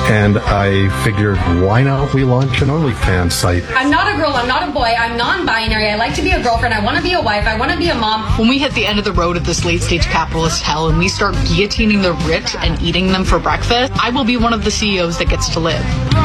And I figured, why not we launch an OnlyFans site? I'm not a girl, I'm not a boy, I'm non-binary. I like to be a girlfriend, I want to be a wife, I want to be a mom. When we hit the end of the road of this late-stage capitalist hell and we start guillotining the rich and eating them for breakfast, I will be one of the CEOs that gets to live.